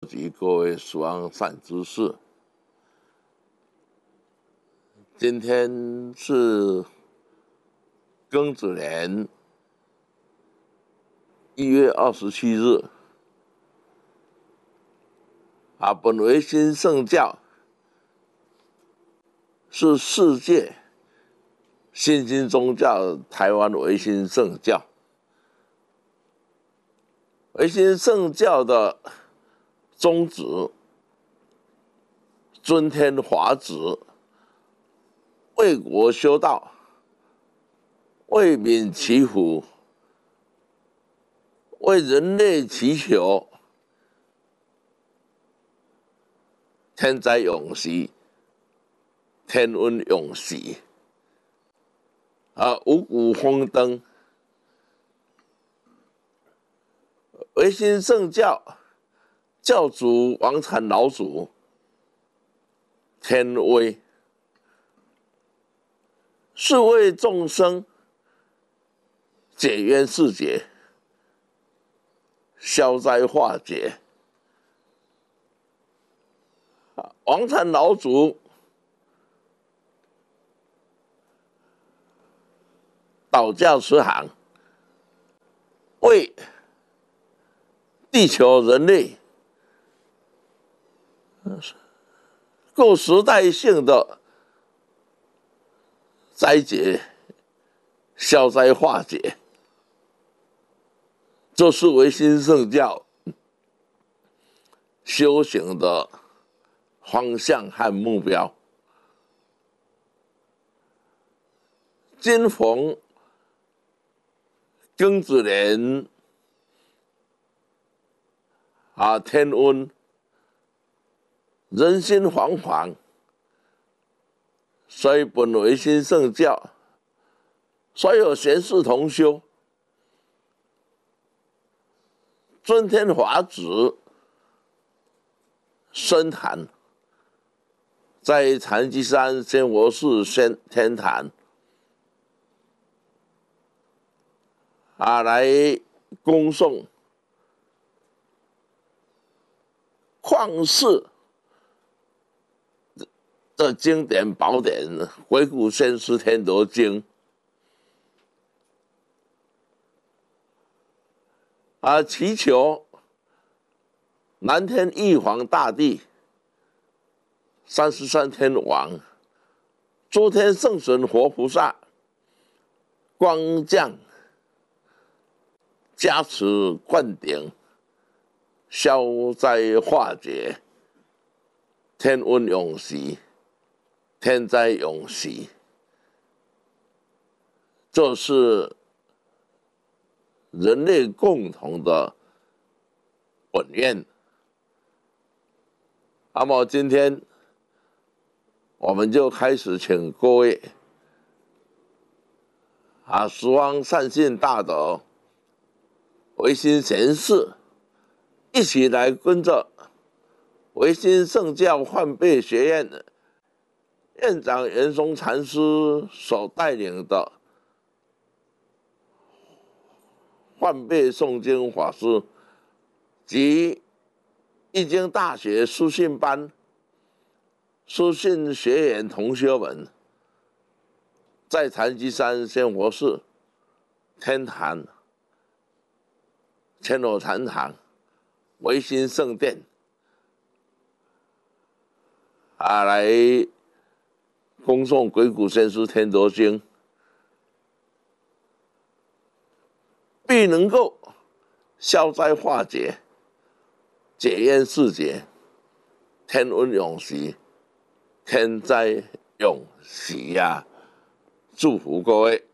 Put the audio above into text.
及各位十方善知识。今天是庚子年1月27日，本维新圣教是世界新兴宗教台湾维新圣教。维新圣教的宗旨，尊天华旨，为国修道，为民祈福，为人类祈求天灾永息，天温永息，五谷丰登。维新圣教教主王禅老祖天威，是为众生解冤释结，消灾化解。王禅老祖导教慈航，为地球人类各时代性的灾劫消灾化解，这是维新圣教修行的方向和目标。今逢庚子年天温，人心惶惶，所以本维新圣教所有贤士同修尊天华旨深坛，在禅机山仙佛寺天坛来恭诵旷世的经典宝典《回古先师天德经》祈求南天玉皇大帝、33天王、诸天圣神活菩萨光降加持灌顶，消灾化解，天温永息，天灾永息。这是人类共同的本愿。那么今天我们就开始请各位十方善信大德、维新贤士一起来跟着维新圣教换辈学院院长圆松禅师所带领的换辈诵经法师及易经大学书信班书信学员同学们，在禅机山仙佛寺天坛千罗禅堂维新圣殿来恭诵《鬼谷先师天德经》，必能够消灾化解，解冤释结，天温永息，天灾永息呀！祝福各位。